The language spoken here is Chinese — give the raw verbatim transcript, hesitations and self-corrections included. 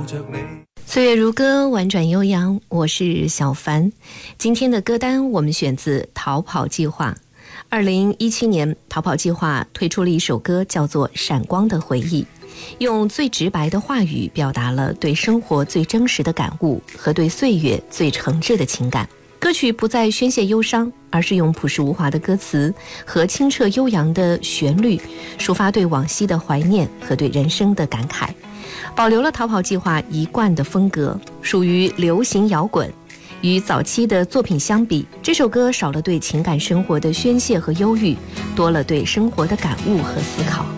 着你。 岁月如歌，婉转悠扬，我是小凡。今天的歌单我们选自逃跑计划。二零一七年，逃跑计划推出了一首歌，叫做《闪光的回忆》，用最直白的话语表达了对生活最真实的感悟和对岁月最诚挚的情感。歌曲不再宣泄忧伤，而是用朴实无华的歌词和清澈悠扬的旋律，抒发对往昔的怀念和对人生的感慨，保留了逃跑计划一贯的风格，属于流行摇滚。与早期的作品相比，这首歌少了对情感生活的宣泄和忧郁，多了对生活的感悟和思考。